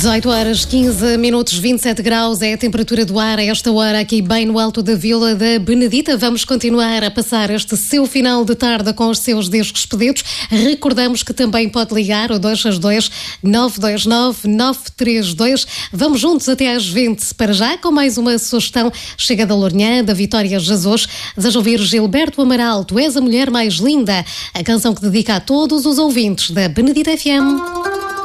18 horas, 15 minutos, 27 graus é a temperatura do ar a esta hora aqui bem no alto da Vila da Benedita. Vamos continuar a passar este seu final de tarde com os seus discos pedidos. Recordamos que também pode ligar o 262 929 932. Vamos juntos até às 20 para já com mais uma sugestão. Chega da Lourinhã, da Vitória Jesus. Desejo ouvir Gilberto Amaral, Tu és a mulher mais linda. A canção que dedica a todos os ouvintes da Benedita FM.